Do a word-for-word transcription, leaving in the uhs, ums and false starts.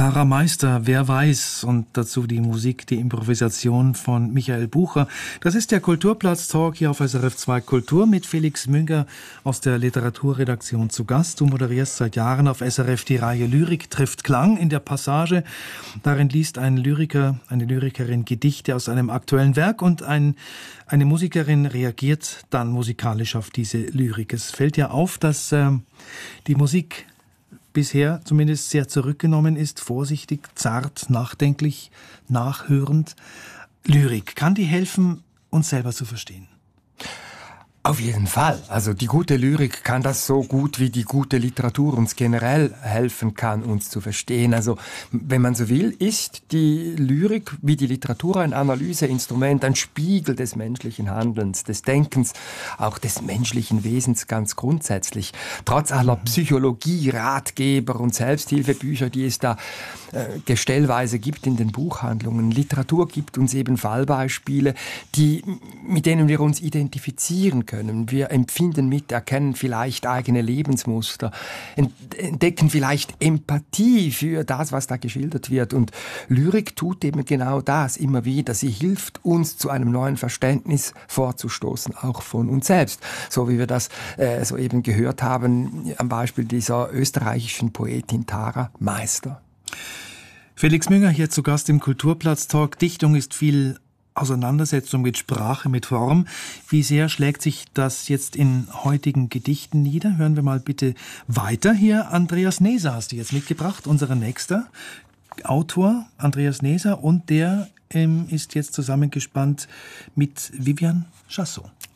Tara Meister, wer weiß, und dazu die Musik, die Improvisation von Michael Bucher. Das ist der Kulturplatz-Talk hier auf S R F zwei Kultur mit Felix Münger aus der Literaturredaktion zu Gast. Du moderierst seit Jahren auf S R F die Reihe Lyrik trifft Klang. In der Passage, darin liest ein Lyriker, eine Lyrikerin Gedichte aus einem aktuellen Werk und ein, eine Musikerin reagiert dann musikalisch auf diese Lyrik. Es fällt ja auf, dass äh, die Musik bisher zumindest sehr zurückgenommen ist, vorsichtig, zart, nachdenklich, nachhörend. Lyrik, kann die helfen, uns selber zu verstehen? Auf jeden Fall. Also die gute Lyrik kann das so gut, wie die gute Literatur uns generell helfen kann, uns zu verstehen. Also wenn man so will, ist die Lyrik wie die Literatur ein Analyseinstrument, ein Spiegel des menschlichen Handelns, des Denkens, auch des menschlichen Wesens ganz grundsätzlich. Trotz aller Psychologie, Ratgeber und Selbsthilfebücher, die es da äh, gestellweise gibt in den Buchhandlungen. Literatur gibt uns eben Fallbeispiele, die, mit denen wir uns identifizieren können. Wir empfinden mit, erkennen vielleicht eigene Lebensmuster, entdecken vielleicht Empathie für das, was da geschildert wird. Und Lyrik tut eben genau das immer wieder. Sie hilft uns, zu einem neuen Verständnis vorzustoßen, auch von uns selbst. So wie wir das äh, soeben gehört haben, am Beispiel dieser österreichischen Poetin Tara Meister. Felix Münger hier zu Gast im Kulturplatz-Talk. Dichtung ist viel Auseinandersetzung mit Sprache, mit Form. Wie sehr schlägt sich das jetzt in heutigen Gedichten nieder? Hören wir mal bitte weiter. Hier Andreas Neser hast du jetzt mitgebracht, unser nächster Autor, Andreas Neser, und der ähm, ist jetzt zusammengespannt mit Vivian Chassot.